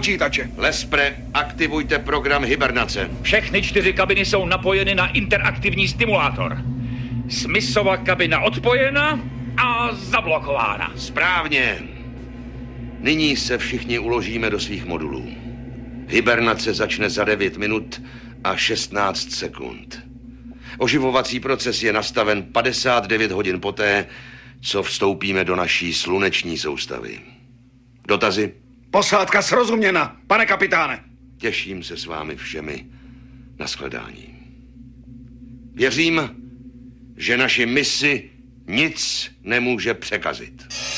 počítače. Lespre, aktivujte program hibernace. Všechny 4 kabiny jsou napojeny na interaktivní stimulátor. Smithsova kabina odpojena a zablokována. Správně. Nyní se všichni uložíme do svých modulů. Hibernace začne za 9 minut a 16 sekund. Oživovací proces je nastaven 59 hodin poté, co vstoupíme do naší sluneční soustavy. Dotazy? Posádka srozuměna, pane kapitáne. Těším se s vámi všemi. Nashledání. Věřím, že naši misi nic nemůže překazit.